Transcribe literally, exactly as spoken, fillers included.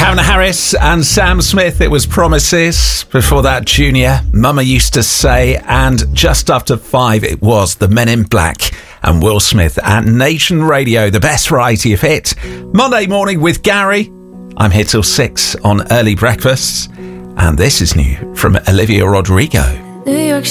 Calvin Harris and Sam Smith, it was Promises. Before that, Junior, Mama Used to Say. And just after five, it was the Men in Black and Will Smith at Nation Radio, the best variety of hit. Monday morning with Gary. I'm here till six on Early Breakfasts. And this is new from Olivia Rodrigo. New York